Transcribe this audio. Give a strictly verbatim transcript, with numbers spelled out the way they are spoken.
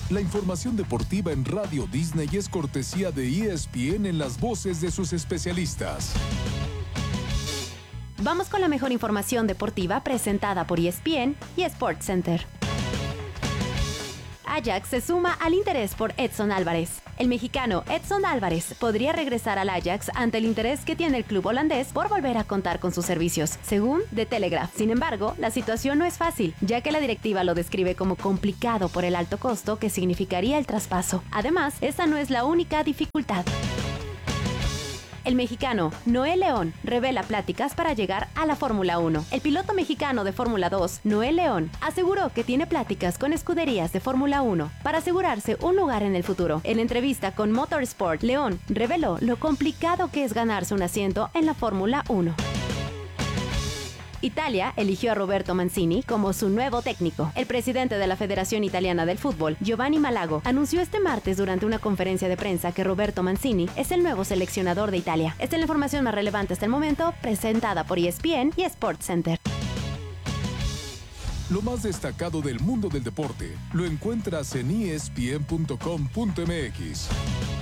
La información deportiva en Radio Disney es cortesía de E S P N en las voces de sus especialistas. Vamos con la mejor información deportiva presentada por E S P N y SportsCenter. Ajax se suma al interés por Edson Álvarez. El mexicano Edson Álvarez podría regresar al Ajax ante el interés que tiene el club holandés por volver a contar con sus servicios, según The Telegraph. Sin embargo, la situación no es fácil, ya que la directiva lo describe como complicado por el alto costo que significaría el traspaso. Además, esta no es la única dificultad. El mexicano Noé León revela pláticas para llegar a la Fórmula uno. El piloto mexicano de Fórmula dos, Noé León, aseguró que tiene pláticas con escuderías de Fórmula uno para asegurarse un lugar en el futuro. En entrevista con Motorsport, León reveló lo complicado que es ganarse un asiento en la Fórmula uno. Italia eligió a Roberto Mancini como su nuevo técnico. El presidente de la Federación Italiana del Fútbol, Giovanni Malago, anunció este martes durante una conferencia de prensa que Roberto Mancini es el nuevo seleccionador de Italia. Esta es la información más relevante hasta el momento, presentada por E S P N y SportsCenter. Lo más destacado del mundo del deporte lo encuentras en E S P N punto com punto M X.